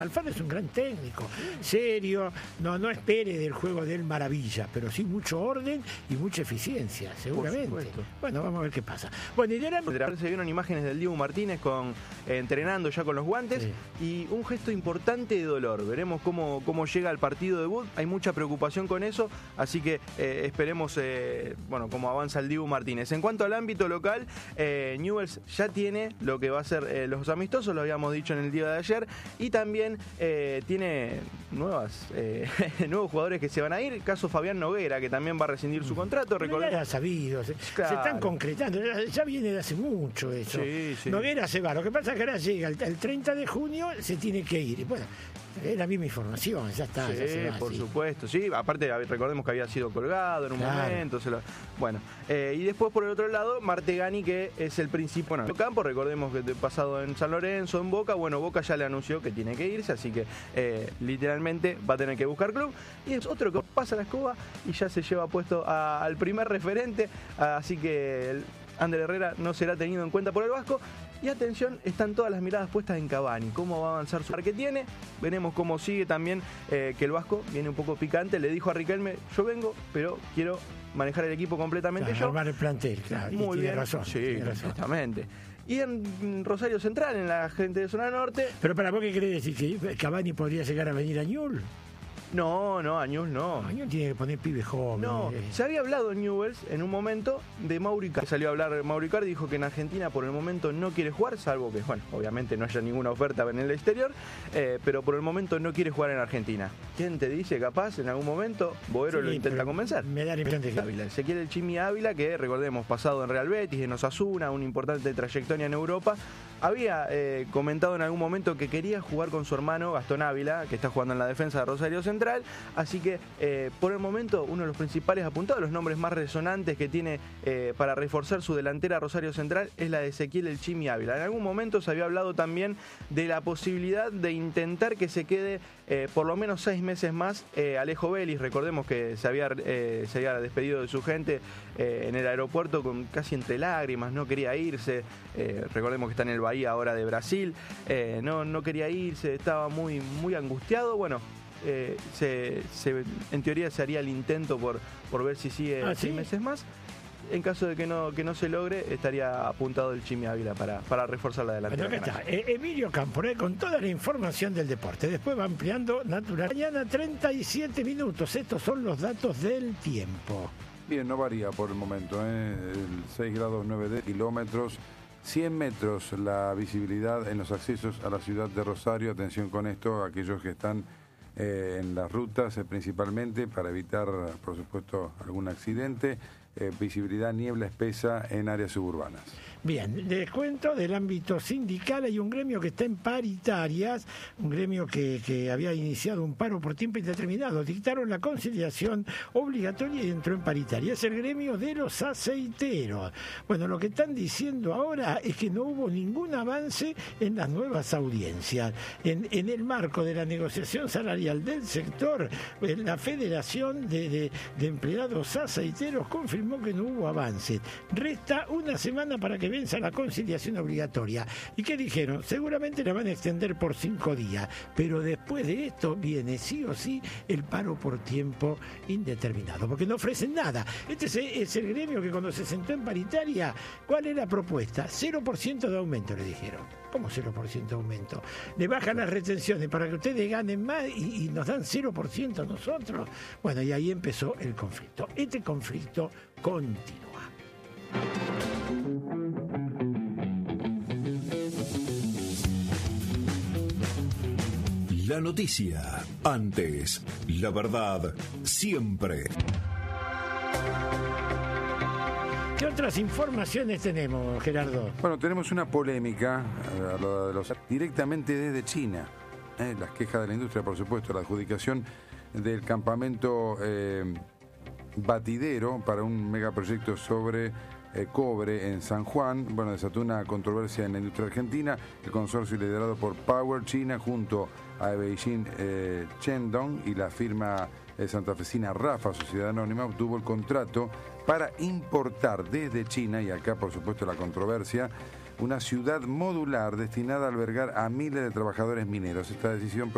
Alfaro es un gran técnico, serio, no espere del juego del maravilla, pero sí mucho orden y mucha eficiencia, seguramente. Bueno, vamos a ver qué pasa. Bueno, y se vieron imágenes del Dibu Martínez entrenando ya con los guantes, sí, y un gesto importante de dolor. Veremos cómo llega al partido debut. Hay mucha preocupación con eso, así que esperemos cómo avanza el Dibu Martínez. En cuanto al ámbito local, Newell's ya tiene lo que va a ser los amistosos, lo habíamos dicho en el día de ayer, y también tiene nuevos jugadores que se van a ir. Caso Fabián Noguera, que también va a rescindir su contrato. Ya era sabido, claro, se están concretando, ya viene de hace mucho eso. Sí, sí. Noguera se va, lo que pasa es que ahora llega el 30 de junio, se tiene que ir. Bueno, es la misma información, ya está. Sí, ya se va, por supuesto. Sí, aparte recordemos que había sido colgado en un momento. Y después por el otro lado, Martegani, que es el principal en el campo. Recordemos que pasado en San Lorenzo, en Boca. Bueno, Boca ya le anunció que tiene que irse, así que literalmente va a tener que buscar club. Y es otro que pasa la escoba y ya se lleva puesto al primer referente. Así que Ander Herrera no será tenido en cuenta por el Vasco. Y atención, están todas las miradas puestas en Cavani. Cómo va a avanzar su par que tiene. Veremos cómo sigue también, que el Vasco viene un poco picante. Le dijo a Riquelme, yo vengo, pero quiero manejar el equipo completamente yo. Armar el plantel, claro. Muy bien. Tiene razón. Sí, exactamente. Y en Rosario Central, en la gente de Zona Norte. Pero ¿para vos qué querés decir? ¿Que Cavani podría llegar a venir a Newell's? No, a Newell's no. A Newell's tiene que poner pibes jóvenes. No, se había hablado en Newell's en un momento de Mauro Icardi. Salió a hablar Mauro Icardi, dijo que en Argentina por el momento no quiere jugar, salvo que, obviamente no haya ninguna oferta en el exterior, pero por el momento no quiere jugar en Argentina. ¿Quién te dice, capaz, en algún momento, Boero lo intenta convencer? Me da la impresión de que Ávila. Se quiere el Chimi Ávila, que recordemos, pasado en Real Betis, en Osasuna, una importante trayectoria en Europa. Había comentado en algún momento que quería jugar con su hermano Gastón Ávila, que está jugando en la defensa de Rosario Central. Así que por el momento uno de los principales apuntados, los nombres más resonantes que tiene para reforzar su delantera Rosario Central es la de Ezequiel el Chimi Ávila. En algún momento se había hablado también de la posibilidad de intentar que se quede por lo menos 6 meses más Alejo Vélez. Recordemos que se había despedido de su gente en el aeropuerto con casi entre lágrimas, no quería irse. Recordemos que está en el Bahía ahora de Brasil, no quería irse, estaba muy, muy angustiado. Bueno, en teoría se haría el intento por ver si sigue 6 meses más. En caso de que no se logre, estaría apuntado el Chimi Ávila para reforzar la delantera. Bueno, acá está Emilio Camporé con toda la información del deporte. Después va ampliando natural. Mañana 37 minutos. Estos son los datos del tiempo. Bien, no varía por el momento. 6 grados 9 kilómetros. 100 metros la visibilidad en los accesos a la ciudad de Rosario. Atención con esto, aquellos que están en las rutas principalmente para evitar, por supuesto, algún accidente. Visibilidad niebla espesa en áreas suburbanas. Bien, les cuento del ámbito sindical. Hay un gremio que está en paritarias, un gremio que había iniciado un paro por tiempo indeterminado. Dictaron la conciliación obligatoria y entró en paritaria. Es el gremio de los aceiteros. Bueno, lo que están diciendo ahora es que no hubo ningún avance en las nuevas audiencias. En el marco de la negociación salarial del sector, la Federación de Empleados Aceiteros confirmó que no hubo avance. Resta una semana para que venza la conciliación obligatoria. ¿Y qué dijeron? Seguramente la van a extender por 5 días, pero después de esto viene sí o sí el paro por tiempo indeterminado, porque no ofrecen nada. Este es el gremio que cuando se sentó en paritaria, ¿cuál es la propuesta? 0% de aumento, le dijeron. ¿Cómo 0% de aumento? Le bajan las retenciones para que ustedes ganen más y nos dan 0% a nosotros. Bueno, y ahí empezó el conflicto. Este conflicto continúa. La noticia, antes, la verdad, siempre. ¿Qué otras informaciones tenemos, Gerardo? Bueno, tenemos una polémica directamente desde China. Las quejas de la industria, por supuesto, la adjudicación del campamento batidero para un megaproyecto sobre cobre en San Juan. Bueno, desató una controversia en la industria argentina. El consorcio liderado por Power China junto a Beijing Shendong y la firma santafesina Rafa, Sociedad Anónima, obtuvo el contrato para importar desde China, y acá por supuesto la controversia, una ciudad modular destinada a albergar a miles de trabajadores mineros. Esta decisión